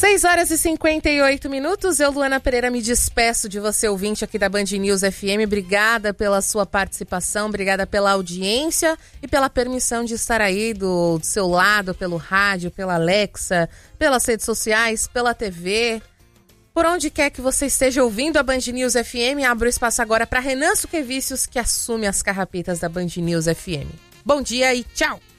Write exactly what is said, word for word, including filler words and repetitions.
seis horas e cinquenta e oito minutos, eu, Luana Pereira, me despeço de você, ouvinte aqui da Band News F M. Obrigada pela sua participação, obrigada pela audiência e pela permissão de estar aí do, do seu lado, pelo rádio, pela Alexa, pelas redes sociais, pela T V. Por onde quer que você esteja ouvindo a Band News F M, abro espaço agora para Renan Suquevicius, que assume as carrapetas da Band News F M. Bom dia e tchau!